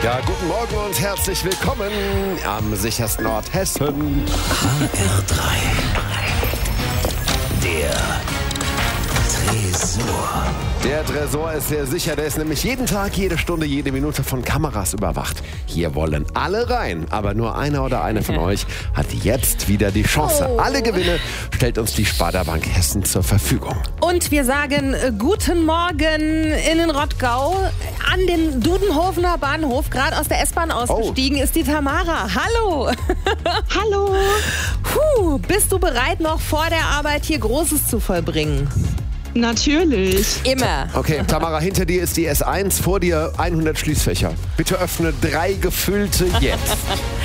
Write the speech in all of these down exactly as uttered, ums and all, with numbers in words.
Ja, guten Morgen und herzlich willkommen am sichersten Ort Hessen. H R drei. Der Tresor. Der Tresor ist sehr sicher, der ist nämlich jeden Tag, jede Stunde, jede Minute von Kameras überwacht. Hier wollen alle rein, aber nur einer oder eine von euch hat jetzt wieder die Chance. Oh. Alle Gewinne stellt uns die Sparda-Bank Hessen zur Verfügung. Und wir sagen äh, guten Morgen in den Rottgau. An den Dudenhofener Bahnhof, gerade aus der S-Bahn ausgestiegen, Oh. ist die Tamara. Hallo. Hallo. Puh, bist du bereit, noch vor der Arbeit hier Großes zu vollbringen? Natürlich. Immer. Okay, Tamara, hinter dir ist die S eins, vor dir hundert Schließfächer. Bitte öffne drei gefüllte jetzt.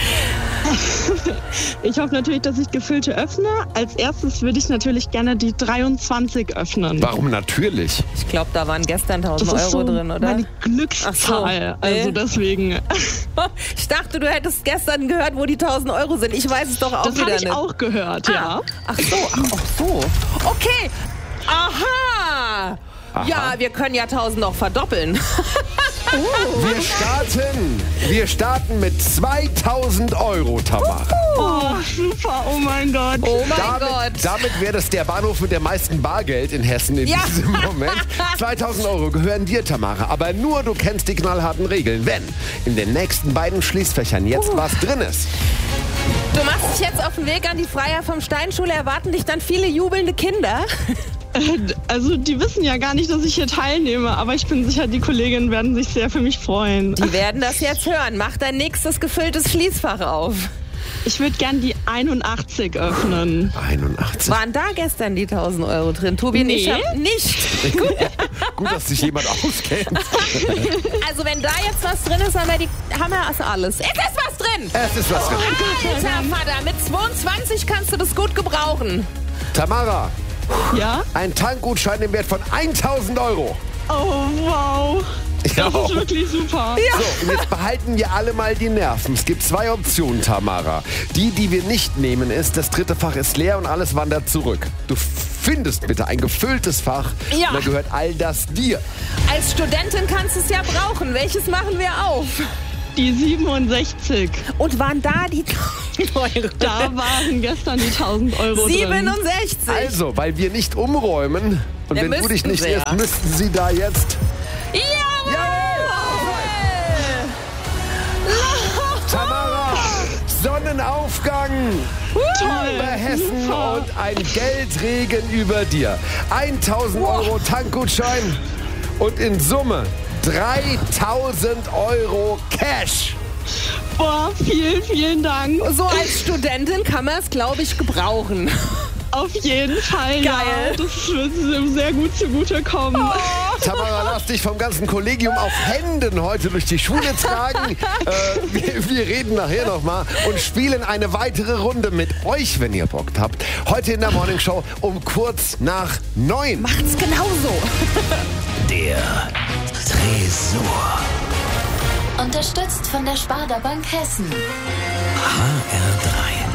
Ich hoffe natürlich, dass ich gefüllte öffne. Als erstes würde ich natürlich gerne die dreiundzwanzig öffnen. Warum natürlich? Ich glaube, da waren gestern tausend Das ist Euro so drin, oder? meine Glückszahl. Ach so. Also Nee. deswegen. Ich dachte, du hättest gestern gehört, wo die tausend Euro sind. Ich weiß es doch auch Das wieder habe ich nicht. auch gehört, ja. Ah, ach so, ach, ach so. Okay. Aha. Ja, wir können ja tausend noch verdoppeln. Wir starten. Wir starten mit zweitausend Euro, Tamara. Oh, super. Oh mein Gott. Oh mein Damit, Gott. damit wäre das der Bahnhof mit dem meisten Bargeld in Hessen in Ja. diesem Moment. zweitausend Euro gehören dir, Tamara. Aber nur du kennst die knallharten Regeln. Wenn in den nächsten beiden Schließfächern jetzt Uh. was drin ist. Du machst dich jetzt auf den Weg an die Freier vom Steinschule. Erwarten dich dann viele jubelnde Kinder? Also die wissen ja gar nicht, dass ich hier teilnehme, aber ich bin sicher, die Kolleginnen werden sich sehr für mich freuen. Die werden das jetzt hören. Mach dein nächstes gefülltes Schließfach auf. Ich würde gern die einundachtzig öffnen. einundachtzig. Waren da gestern die tausend Euro drin? Tobi und ich Nee. hab nicht. Gut, dass sich jemand auskennt. Also wenn da jetzt was drin ist, haben wir, die, haben wir das alles. Es ist was drin! Es ist was drin. Alter Vater, mit zweiundzwanzig kannst du das gut gebrauchen. Tamara, Ja? ein Tankgutschein im Wert von tausend Euro. Oh, wow. Das Ja. ist wirklich super. So, und jetzt behalten wir alle mal die Nerven. Es gibt zwei Optionen, Tamara. Die, die wir nicht nehmen, ist, das dritte Fach ist leer und alles wandert zurück. Du findest bitte ein gefülltes Fach Ja. und dann gehört all das dir. Als Studentin kannst du es ja brauchen. Welches machen wir auf? Die siebenundsechzig. Und waren da die tausend Euro? Da waren gestern die tausend Euro drin. siebenundsechzig. Also, weil wir nicht umräumen und Ja, wenn du dich müssten nicht sie irrst, ja. müssten sie da jetzt... Jawohl! Tamara, Sonnenaufgang über Hessen super. und ein Geldregen über dir. tausend Euro Tankgutschein und in Summe dreitausend Euro Cash. Boah, vielen, vielen Dank. So als Studentin kann man es, glaube ich, gebrauchen. Auf jeden Fall, Geil. ja. Das wird sehr gut zugutekommen. Tamara, lass dich vom ganzen Kollegium auf Händen heute durch die Schule tragen. äh, wir, wir reden nachher nochmal und spielen eine weitere Runde mit euch, wenn ihr Bock habt. Heute in der Morning Show um kurz nach neun. Macht's genauso. Der Tresor. Unterstützt von der Sparda Bank Hessen. H R drei.